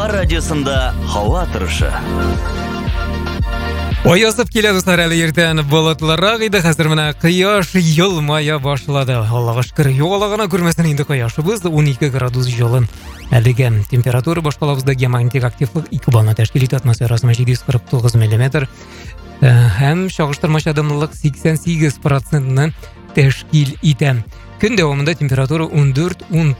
Балалар радиосында һава торышы. Оязып келеді сарайлы ертен болатларақ еді, қазір мына қияш йылмая башлады. Аллаға шүкір, жоғалағана көрмесін енді қияшыбыз 12 градус жылын. Әлігі температура башқалабызда геомагнитик активлық 2 бална тәшкил итті, атмосферасына 749 мм. Һәм шағыштырмаш адамлылық 88%-ны тәшкил итті. Күн дәуамында температура 14-19